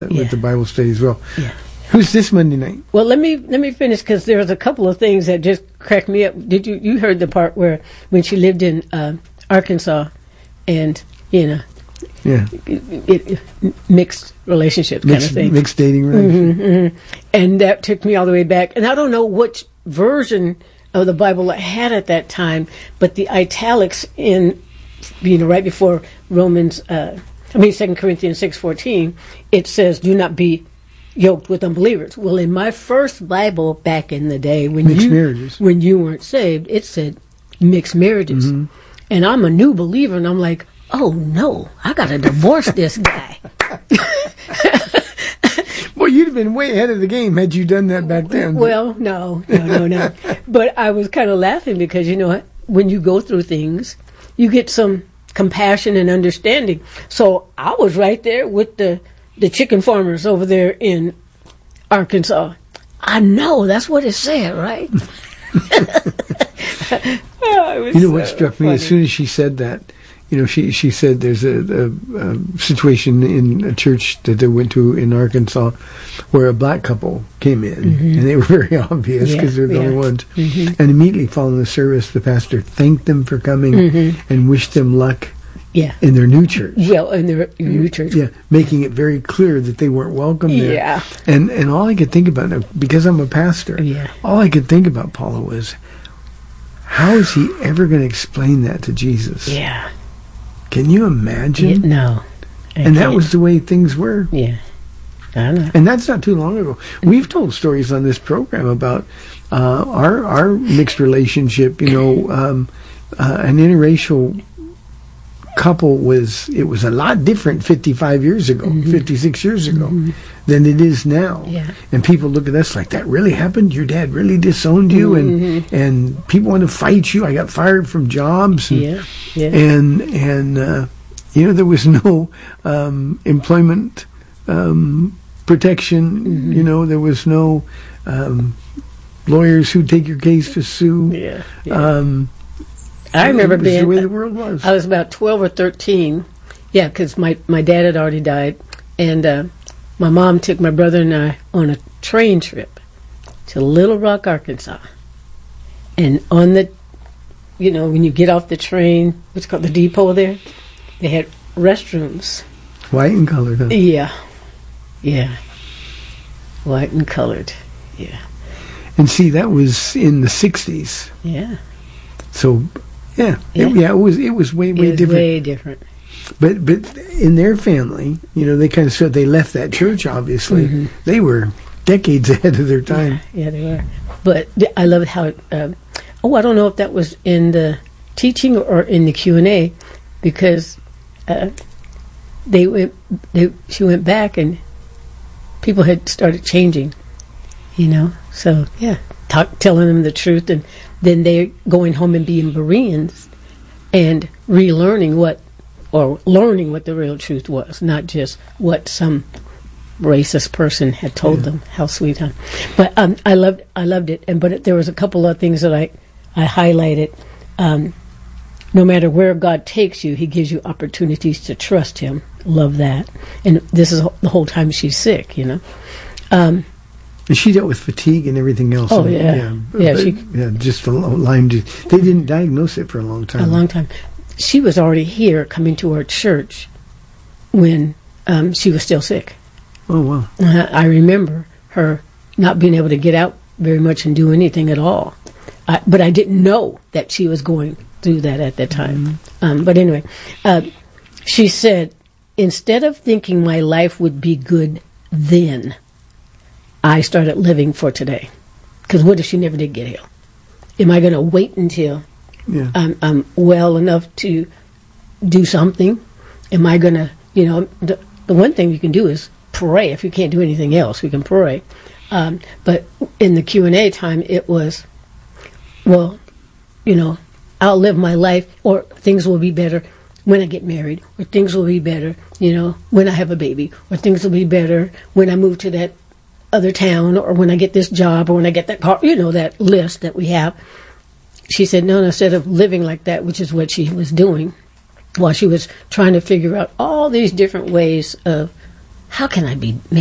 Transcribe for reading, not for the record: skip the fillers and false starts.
with the Bible study as well. Yeah. Who's this Monday night? Well, let me finish, because there's a couple of things that just cracked me up. Did you heard the part where when she lived in Arkansas, and mixed relationships kind of thing, mixed dating relationship, and that took me all the way back. And I don't know which version of the Bible I had at that time, but the italics in right before Romans, 2 Corinthians 6:14, it says, "Do not be yoked with unbelievers." Well, in my first Bible back in the day, when you weren't saved, it said mixed marriages. And I'm a new believer, and I'm like, oh no, I gotta divorce this guy. Well, you'd have been way ahead of the game had you done that back then. Well, no. But I was kind of laughing because, when you go through things, you get some compassion and understanding. So I was right there with the chicken farmers over there in Arkansas. I know, that's what it said, right? What struck me as soon as she said that, she said there's a situation in a church that they went to in Arkansas where a black couple came in, and they were very obvious because they're the only ones. And immediately following the service, the pastor thanked them for coming and wished them luck in their new church. Well, in their new church. Yeah, making it very clear that they weren't welcome there. Yeah. And all I could think about, because I'm a pastor, all I could think about, Paula, was, how is he ever going to explain that to Jesus? Yeah. Can you imagine? No. And that was the way things were. Yeah. I know. And that's not too long ago. We've told stories on this program about our mixed relationship. An interracial couple was a lot different 55 years ago, 56 years ago, than it is now. Yeah. And people look at us like, that really happened? Your dad really disowned you? And people want to fight you. I got fired from jobs. And, there was no employment protection. There was no lawyers who'd take your case to sue. I remember being the way the world was. I was about 12 or 13. Yeah, because my dad had already died, and my mom took my brother and I on a train trip to Little Rock, Arkansas. And on the, when you get off the train, what's called the depot there, they had restrooms. White and colored, huh? Yeah. White and colored, yeah. And see, that was in the 60s. Yeah. So... it was way different. Way different. But in their family, they kind of said they left that church. Obviously, they were decades ahead of their time. Yeah, they were. But I love how. I don't know if that was in the teaching or in the Q&A, because she went back and people had started changing. So telling them the truth, and then they're going home and being Bereans and relearning learning what the real truth was, not just what some racist person had told them. How sweet, huh? But I loved it. But there was a couple of things that I highlighted. No matter where God takes you, He gives you opportunities to trust Him. Love that. And this is the whole time she's sick, And she dealt with fatigue and everything else. Oh, yeah. Just for Lyme disease. They didn't diagnose it for a long time. She was already here coming to our church when she was still sick. Oh, wow. I remember her not being able to get out very much and do anything at all. But I didn't know that she was going through that at that time. But anyway, she said, instead of thinking my life would be good then, I started living for today. Because what if she never did get ill? Am I going to wait until I'm well enough to do something? Am I going to, the one thing you can do is pray. If you can't do anything else, we can pray. But in the Q&A time, it was, I'll live my life, or things will be better when I get married, or things will be better, when I have a baby, or things will be better when I move to that other town, or when I get this job, or when I get that car, that list that we have. She said, no, instead of living like that, which is what she was doing, while she was trying to figure out all these different ways of how can I be